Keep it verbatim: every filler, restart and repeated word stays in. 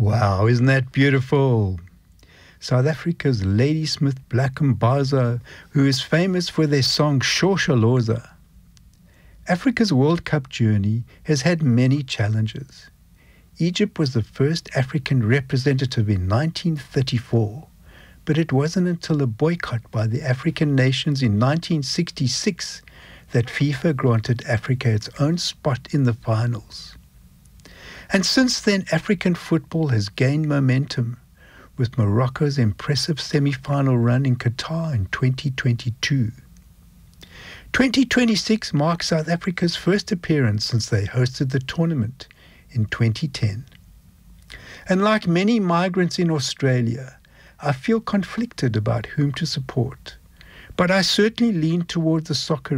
Wow, isn't that beautiful? South Africa's Ladysmith Black Mbaza, who is famous for their song Shosholoza. Africa's World Cup journey has had many challenges. Egypt was the first African representative in nineteen thirty-four, but it wasn't until a boycott by the African nations in nineteen sixty-six that FIFA granted Africa its own spot in the finals. And since then, African football has gained momentum, with Morocco's impressive semi-final run in Qatar in twenty twenty-two. twenty twenty-six marks South Africa's first appearance since they hosted the tournament in twenty ten. And like many migrants in Australia, I feel conflicted about whom to support, but I certainly lean towards the soccer